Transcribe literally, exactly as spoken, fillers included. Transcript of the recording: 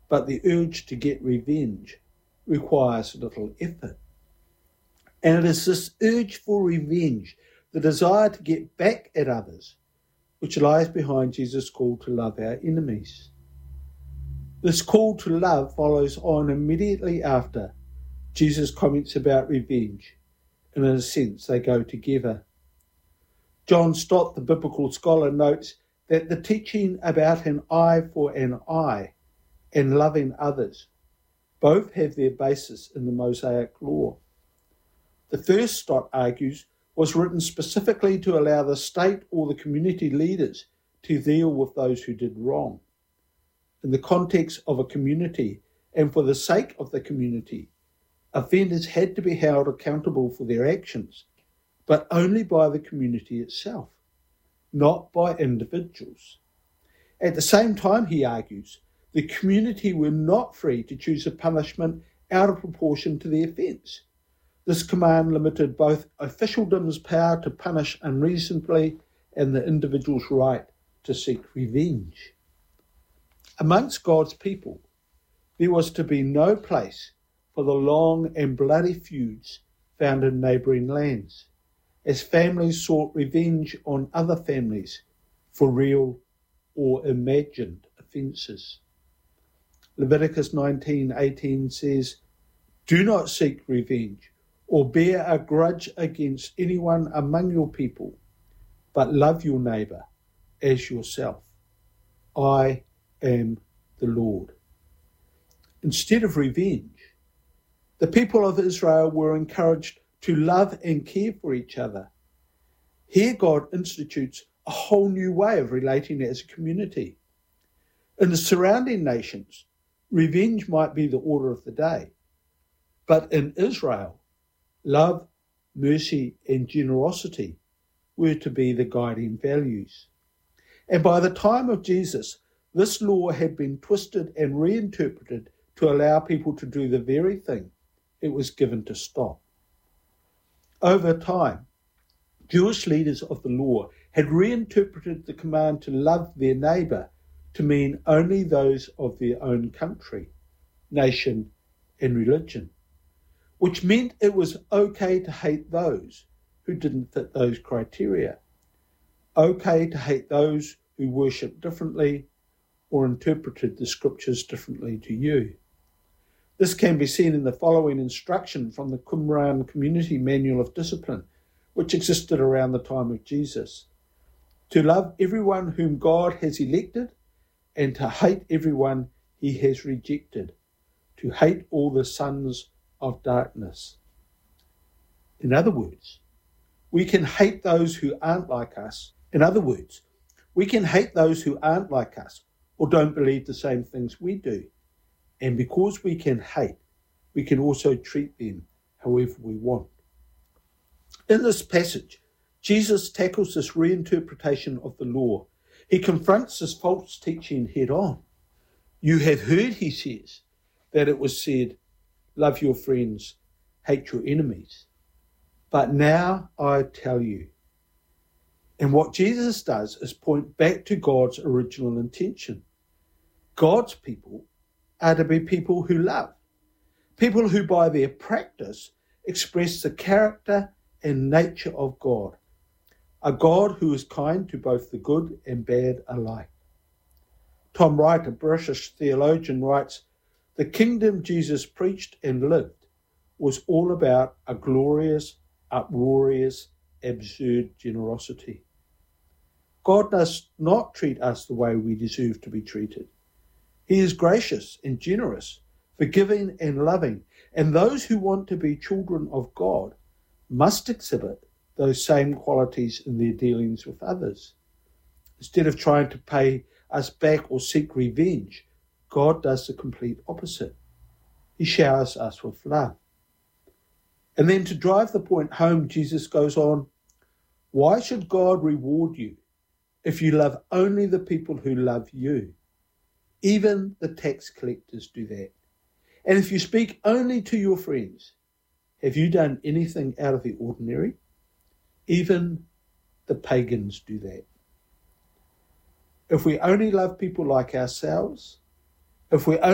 but the urge to get revenge requires little effort. And it is this urge for revenge, the desire to get back at others, which lies behind Jesus' call to love our enemies. This call to love follows on immediately after Jesus' comments about revenge, and in a sense they go together. John Stott, the biblical scholar, notes that the teaching about an eye for an eye and loving others both have their basis in the Mosaic law. The first, Stott argues, was written specifically to allow the state or the community leaders to deal with those who did wrong. In the context of a community and for the sake of the community, offenders had to be held accountable for their actions, but only by the community itself, not by individuals. At the same time, he argues, the community were not free to choose a punishment out of proportion to the offence. This command limited both officialdom's power to punish unreasonably and the individual's right to seek revenge. Amongst God's people, there was to be no place for the long and bloody feuds found in neighbouring lands, as families sought revenge on other families for real or imagined offences. Leviticus nineteen eighteen says, "Do not seek revenge or bear a grudge against anyone among your people, but love your neighbour as yourself. I am the Lord." Instead of revenge, the people of Israel were encouraged to love and care for each other. Here God institutes a whole new way of relating as a community. In the surrounding nations, revenge might be the order of the day, but in Israel, love, mercy, and generosity were to be the guiding values. And by the time of Jesus, this law had been twisted and reinterpreted to allow people to do the very thing it was given to stop. Over time, Jewish leaders of the law had reinterpreted the command to love their neighbour to mean only those of their own country, nation, and religion, which meant it was okay to hate those who didn't fit those criteria, okay to hate those who worshipped differently or interpreted the scriptures differently to you. This can be seen in the following instruction from the Qumran Community Manual of Discipline, which existed around the time of Jesus: to love everyone whom God has elected and to hate everyone he has rejected, to hate all the sons of darkness. In other words, we can hate those who aren't like us. In other words, we can hate those who aren't like us or don't believe the same things we do. And because we can hate, we can also treat them however we want. In this passage, Jesus tackles this reinterpretation of the law. He confronts this false teaching head on. You have heard, he says, that it was said, love your friends, hate your enemies. But now I tell you. And what Jesus does is point back to God's original intention. God's people are to be people who love, people who by their practice express the character and nature of God, a God who is kind to both the good and bad alike. Tom Wright, a British theologian, writes, "The kingdom Jesus preached and lived was all about a glorious, uproarious, absurd generosity. God does not treat us the way we deserve to be treated. He is gracious and generous, forgiving and loving, and those who want to be children of God must exhibit those same qualities in their dealings with others. Instead of trying to pay us back or seek revenge, God does the complete opposite. He showers us with love." And then to drive the point home, Jesus goes on, "Why should God reward you if you love only the people who love you? Even the tax collectors do that. And if you speak only to your friends, have you done anything out of the ordinary? Even the pagans do that. If we only love people like ourselves, if we only